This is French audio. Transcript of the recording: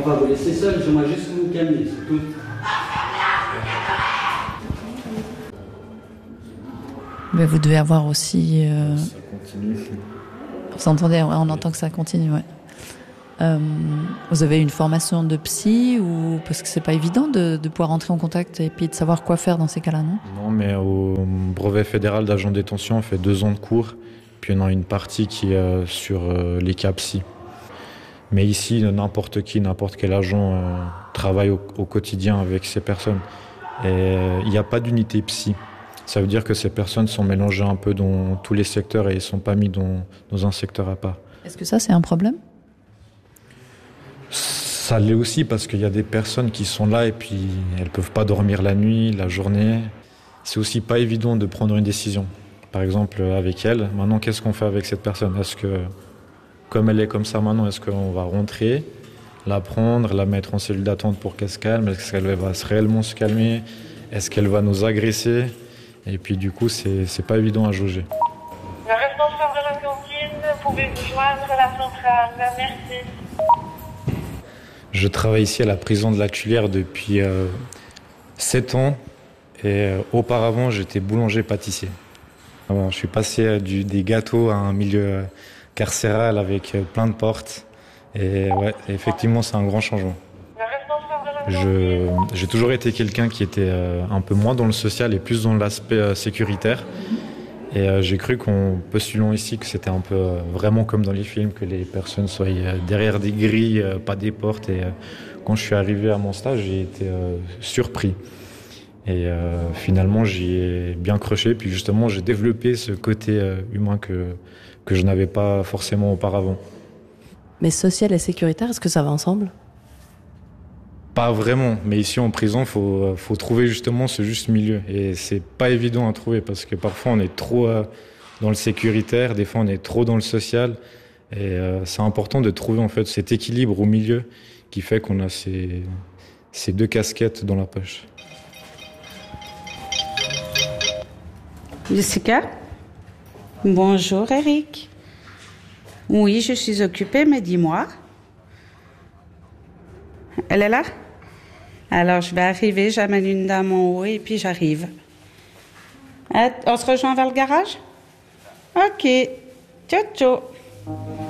va vous laisser seul, j'aimerais juste que vous vous calmiez, c'est tout. Mais vous devez avoir aussi... Ça continue. Vous entendez, on entend que ça continue, ouais. Vous avez une formation de psy ou parce que c'est pas évident de pouvoir entrer en contact et puis de savoir quoi faire dans ces cas-là, non? Non, mais au brevet fédéral d'agent de détention, on fait 2 ans de cours, puis on a une partie qui est sur les cas psy. Mais ici, n'importe qui, n'importe quel agent travaille au quotidien avec ces personnes. Et il n'y a pas d'unité psy. Ça veut dire que ces personnes sont mélangées un peu dans tous les secteurs et ils ne sont pas mis dans un secteur à part. Est-ce que ça, c'est un problème? Ça l'est aussi parce qu'il y a des personnes qui sont là et puis elles ne peuvent pas dormir la nuit, la journée. C'est aussi pas évident de prendre une décision. Par exemple, avec elle, maintenant, qu'est-ce qu'on fait avec cette personne? Est-ce que, comme elle est comme ça maintenant, est-ce qu'on va rentrer, la prendre, la mettre en cellule d'attente pour qu'elle se calme? Est-ce qu'elle va réellement se calmer? Est-ce qu'elle va nous agresser? Et puis du coup, c'est pas évident à jauger. Le responsable de la cantine, pouvez-vous joindre la centrale? Merci. Je travaille ici à la prison de la Tuilière depuis 7 ans et auparavant j'étais boulanger-pâtissier. Alors, je suis passé des gâteaux à un milieu carcéral avec plein de portes et ouais, effectivement c'est un grand changement. J'ai toujours été quelqu'un qui était un peu moins dans le social et plus dans l'aspect sécuritaire. Et j'ai cru qu'en postulant ici, que c'était un peu vraiment comme dans les films, que les personnes soient derrière des grilles, pas des portes. Et quand je suis arrivé à mon stage, j'ai été surpris. Et finalement, j'y ai bien croché. Puis justement, j'ai développé ce côté humain que je n'avais pas forcément auparavant. Mais social et sécuritaire, est-ce que ça va ensemble? Pas vraiment, mais ici en prison, faut trouver justement ce juste milieu. Et c'est pas évident à trouver parce que parfois on est trop dans le sécuritaire, des fois on est trop dans le social. Et c'est important de trouver en fait cet équilibre au milieu qui fait qu'on a ces 2 casquettes dans la poche. Jessica? Bonjour Eric. Oui, je suis occupée, mais dis-moi. Elle est là? Alors, je vais arriver, j'amène une dame en haut et puis j'arrive. On se rejoint vers le garage? OK. Ciao, ciao.